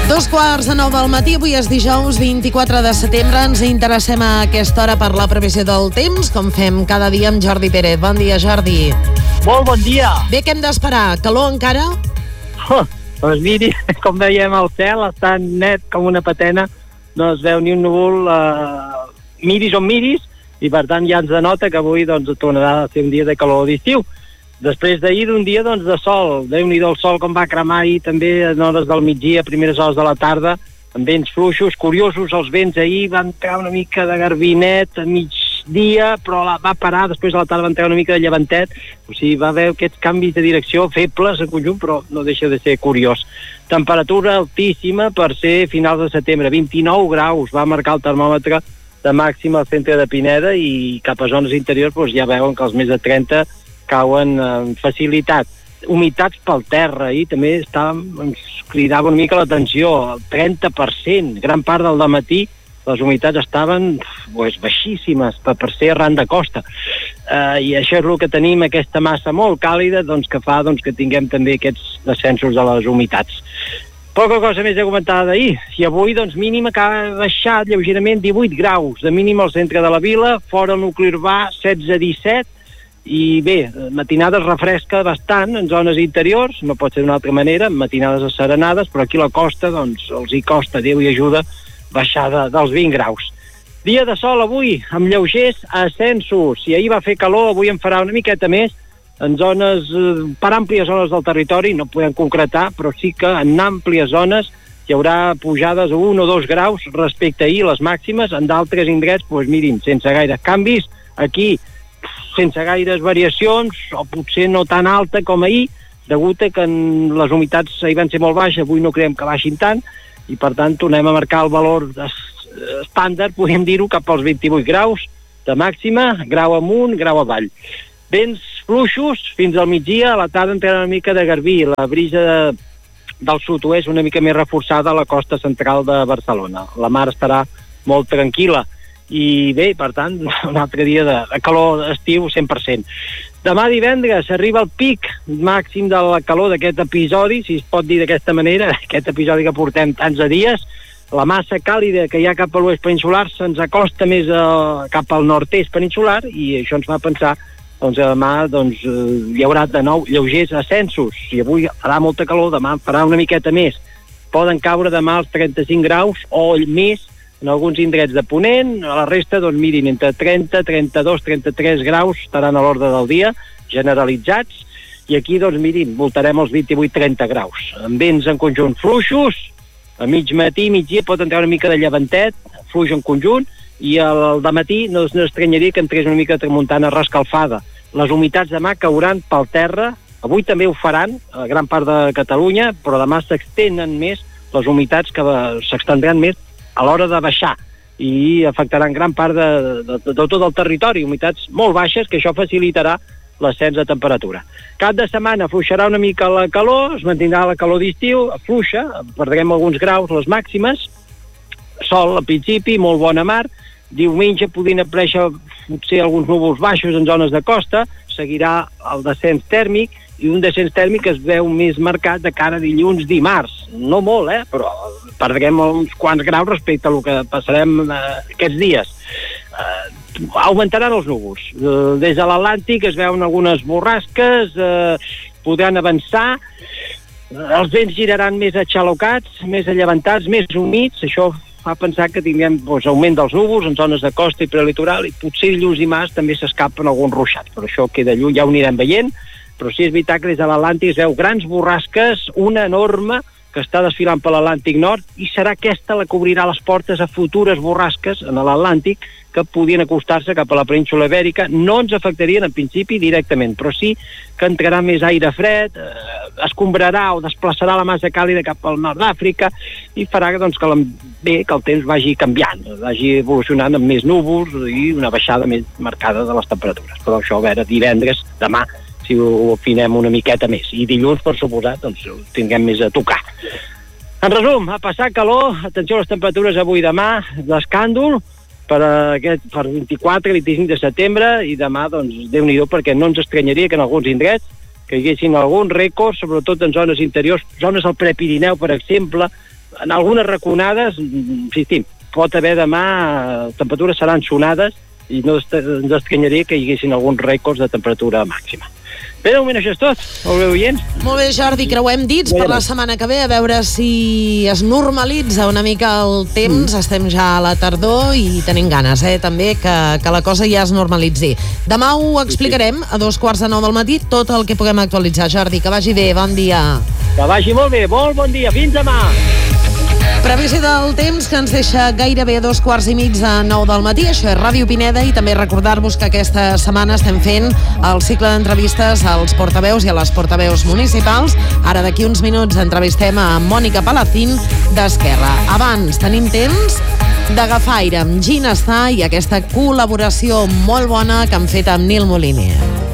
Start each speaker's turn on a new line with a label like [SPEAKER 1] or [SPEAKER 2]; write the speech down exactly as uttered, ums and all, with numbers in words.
[SPEAKER 1] Dos quarts de nou del matí, avui és dijous vint-i-quatre de setembre. Ens interessem a aquesta hora per la previsió del temps, com fem cada dia amb Jordi Pérez. Bon dia, Jordi.
[SPEAKER 2] Molt bon dia.
[SPEAKER 1] Bé, què hem d'esperar? Calor encara?
[SPEAKER 2] Oh, doncs miri, com veiem el cel, està net com una patena, no es veu ni un núvol, eh, miris on miris, i per tant ja ens denota que avui doncs, tornarà a ser un dia de calor d'estiu. Després d'ahir d'un dia doncs, de sol, Déu-n'hi-do el sol com va cremar ahir també en hores del migdia, primeres hores de la tarda, amb vents fluixos, curiosos els vents ahir, van entrar una mica de garbinet a migdia, però la va parar, després a la tarda va entrar una mica de llevantet, o sigui, va haver aquests canvis de direcció febles en conjunt, però no deixa de ser curiós. Temperatura altíssima per ser finals de setembre, vint-i-nou graus, va marcar el termòmetre de màxima al centre de Pineda i cap a zones interiors doncs, ja veuen que els més de trenta cauen amb facilitat. Humitats pel terra, i també està, ens cridava una mica l'atenció, el trenta per cent, gran part del dematí les humitats estaven pues, baixíssimes per, per ser arran de costa. Uh, I això és el que tenim, aquesta massa molt càlida doncs, que fa doncs, que tinguem també aquests descensos de les humitats. Poca cosa més a comentar d'ahir. I avui, doncs, mínima que ha baixat lleugerament divuit graus, de mínim al centre de la vila, fora el nucli urbà setze a disset, i bé, matinades refresca bastant en zones interiors, no pot ser d'una altra manera, matinades asserenades, però aquí a la costa, doncs, els hi costa, Déu hi ajuda, baixar de, dels vint graus. Dia de sol avui, amb lleugers ascensos. Si ahir va fer calor, avui en farà una miqueta més, en zones, per àmplies zones del territori, no podem concretar, però sí que en àmplies zones hi haurà pujades a un o dos graus respecte a ahir, les màximes, en d'altres indrets, doncs mirin, sense gaires canvis, aquí sense gaires variacions, o potser no tan alta com ahir, degut a que les humitats ahir van ser molt baixes, avui no creiem que baixin tant, i per tant tornem a marcar el valor estàndard, podem dir-ho, cap als vint-i-vuit graus de màxima, grau amunt, grau avall. Vents fluixos fins al migdia, a la tarda entrarà una mica de garbí, la brisa de, del sud-oest una mica més reforçada a la costa central de Barcelona. La mar estarà molt tranquil·la. I bé, per tant, un altre dia de, de calor estiu cent per cent. Demà divendres arriba el pic màxim de la calor d'aquest episodi, si es pot dir d'aquesta manera, aquest episodi que portem tants de dies. La massa càlida que hi ha cap a l'oest peninsular se'ns acosta més a, cap al nord-est peninsular, i això ens fa pensar doncs, que demà doncs, hi haurà de nou lleugers ascensos. Si avui farà molta calor, demà farà una miqueta més. Poden caure demà els trenta-cinc graus o més en alguns indrets de Ponent, a la resta, doncs mirin, entre trenta, trenta-dos, trenta-tres graus estaran a l'ordre del dia, generalitzats, i aquí, doncs mirin, voltarem els vint-i-vuit trenta graus. Amb vents en conjunt fluixos, a mig matí, migdia pot entrar una mica de llevantet, fluix en conjunt, i al dematí no, no estranyaria que entrés una mica de tramuntana rescalfada. Les humitats demà cauran pel terra, avui també ho faran, a gran part de Catalunya, però demà s'extenen més les humitats, que s'extendran més a l'hora de baixar, i afectaran gran part de, de, de, de tot el territori, humitats molt baixes, que això facilitarà l'ascens de temperatura. Cap de setmana afluixarà una mica la calor, es mantindrà la calor d'estiu, afluixa, perdrem alguns graus les màximes, sol al principi, molt bona mar, diumenge podrien aparèixer potser alguns núvols baixos en zones de costa, seguirà el descens tèrmic, i un descens tèrmic es veu més marcat de cara a dilluns, dimarts. No molt, eh? Però perdrem uns quants graus respecte a el que passarem eh, aquests dies. Eh, augmentaran els núvols. Eh, des de l'Atlàntic es veuen algunes borrasques, eh, podran avançar, eh, els vents giraran més aixalocats, més allevantats, més humits, això fa pensar que tinguem doncs, augment dels núvols en zones de costa i prelitoral, i potser dilluns i dimarts també s'escapen alguns ruixats, però això queda lluny, ja ho anirem veient. Però sí és veritat que des de l'Atlàntic es veu grans borrasques, una enorme que està desfilant per l'Atlàntic Nord, i serà aquesta la que obrirà les portes a futures borrasques en l'Atlàntic que podien acostar-se cap a la península Ibèrica. No ens afectarien en principi directament, però sí que entrarà més aire fred, eh, escombrarà o desplaçarà la massa càlida cap al nord d'Àfrica, i farà doncs, que, bé, que el temps vagi canviant, vagi evolucionant amb més núvols i una baixada més marcada de les temperatures. Però això, a veure, divendres, demà, si ho afinem una miqueta més. I dilluns, per suposat, doncs ho tinguem més a tocar. En resum, a passar calor, atenció a les temperatures avui i demà, l'escàndol per, aquest, per vint-i-quatre vint-i-cinc de setembre, i demà, doncs, Déu-n'hi-do, perquè no ens estranyaria que en alguns indrets que hi haguessin alguns rècords, sobretot en zones interiors, zones al Prepirineu, per exemple, en algunes raconades, insistim, pot haver demà temperatures seran sonades i no ens estranyaria que hi haguessin alguns rècords de temperatura màxima. Bé, de moment això és tot. Molt bé, oients.
[SPEAKER 1] Molt bé, Jordi, creuem dits per la setmana que ve, a veure si es normalitza una mica el temps. Mm. Estem ja a la tardor i tenim ganes, eh, també, que, que la cosa ja es normalitzi. Demà ho explicarem a dos quarts de nou del matí, tot el que puguem actualitzar. Jordi, que vagi bé, bon dia.
[SPEAKER 2] Que vagi molt bé, molt bon dia, fins demà.
[SPEAKER 1] Previsió del temps que ens deixa gairebé a dos quarts i mig de nou del matí. Això és Ràdio Pineda i també recordar-vos que aquesta setmana estem fent el cicle d'entrevistes als portaveus i a les portaveus municipals. Ara d'aquí uns minuts entrevistem a Mònica Palacín d'Esquerra. Abans tenim temps d'agafar aire amb Ginestar i aquesta col·laboració molt bona que han fet amb Nil Moliner.